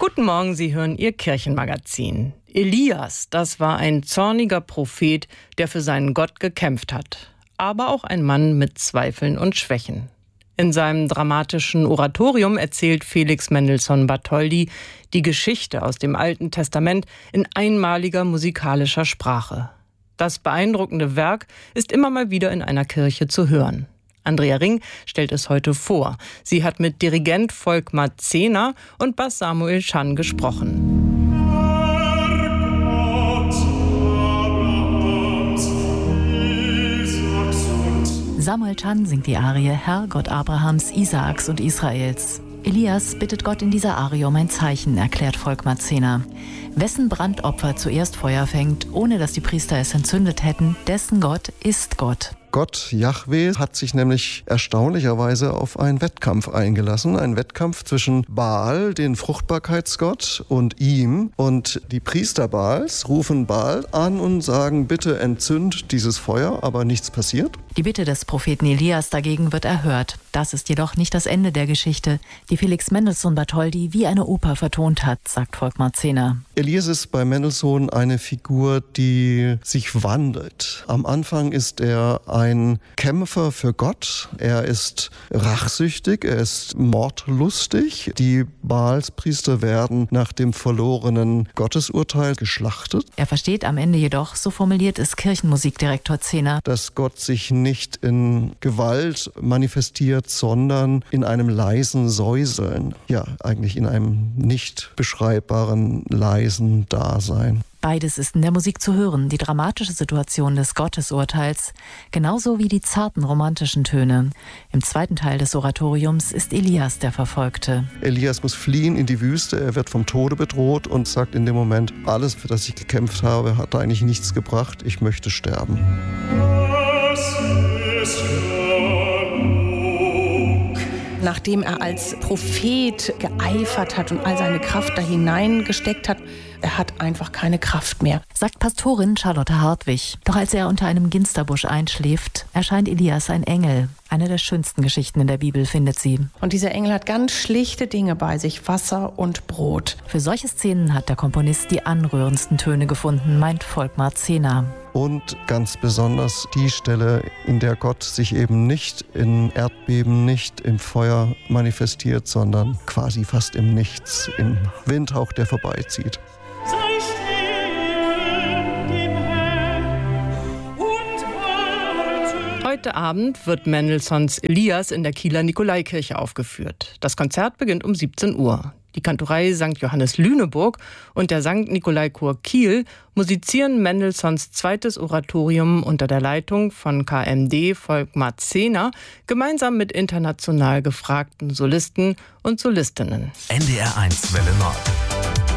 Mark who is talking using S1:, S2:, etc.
S1: Guten Morgen, Sie hören Ihr Kirchenmagazin. Elias, das war ein zorniger Prophet, der für seinen Gott gekämpft hat. Aber auch ein Mann mit Zweifeln und Schwächen. In seinem dramatischen Oratorium erzählt Felix Mendelssohn Bartholdy die Geschichte aus dem Alten Testament in einmaliger musikalischer Sprache. Das beeindruckende Werk ist immer mal wieder in einer Kirche zu hören. Andrea Ring stellt es heute vor. Sie hat mit Dirigent Volkmar Zehner und Bass Samuel Schan gesprochen.
S2: Samuel Schan singt die Arie Herr, Gott Abrahams, Isaaks und Israels. Elias bittet Gott in dieser Arie um ein Zeichen, erklärt Volkmar Zehner. Wessen Brandopfer zuerst Feuer fängt, ohne dass die Priester es entzündet hätten, dessen Gott ist Gott.
S3: Gott, Jahwe, hat sich nämlich erstaunlicherweise auf einen Wettkampf eingelassen. Ein Wettkampf zwischen Baal, den Fruchtbarkeitsgott, und ihm. Und die Priester Baals rufen Baal an und sagen, bitte entzünd dieses Feuer, aber nichts passiert.
S2: Die Bitte des Propheten Elias dagegen wird erhört. Das ist jedoch nicht das Ende der Geschichte, die Felix Mendelssohn Bartholdy wie eine Oper vertont hat, sagt Volkmar Zehner.
S3: Elias ist bei Mendelssohn eine Figur, die sich wandelt. Am Anfang ist er ein Kämpfer für Gott. Er ist rachsüchtig, er ist mordlustig. Die Baalspriester werden nach dem verlorenen Gottesurteil geschlachtet.
S2: Er versteht am Ende jedoch, so formuliert es Kirchenmusikdirektor Zehner,
S3: dass Gott sich nicht in Gewalt manifestiert, sondern in einem leisen Säuseln. Ja, eigentlich in einem nicht beschreibbaren, leisen Dasein.
S2: Beides ist in der Musik zu hören, die dramatische Situation des Gottesurteils, genauso wie die zarten romantischen Töne. Im zweiten Teil des Oratoriums ist Elias der Verfolgte.
S3: Elias muss fliehen in die Wüste, er wird vom Tode bedroht und sagt in dem Moment, alles, für das ich gekämpft habe, hat eigentlich nichts gebracht, ich möchte sterben.
S4: Nachdem er als Prophet geeifert hat und all seine Kraft da hineingesteckt hat, er hat einfach keine Kraft mehr.
S2: Sagt Pastorin Charlotte Hartwig. Doch als er unter einem Ginsterbusch einschläft, erscheint Elias ein Engel. Eine der schönsten Geschichten in der Bibel, findet sie.
S4: Und dieser Engel hat ganz schlichte Dinge bei sich, Wasser und Brot.
S2: Für solche Szenen hat der Komponist die anrührendsten Töne gefunden, meint Volkmar Zehner.
S3: Und ganz besonders die Stelle, in der Gott sich eben nicht in Erdbeben, nicht im Feuer manifestiert, sondern quasi fast im Nichts, im Windhauch, der vorbeizieht.
S1: Heute Abend wird Mendelssohns Elias in der Kieler Nikolaikirche aufgeführt. Das Konzert beginnt um 17 Uhr. Die Kantorei St. Johannes Lüneburg und der St. Nikolai-Chor Kiel musizieren Mendelssohns zweites Oratorium unter der Leitung von KMD Volkmar Zehner gemeinsam mit international gefragten Solisten und Solistinnen.
S5: NDR 1 Welle Nord.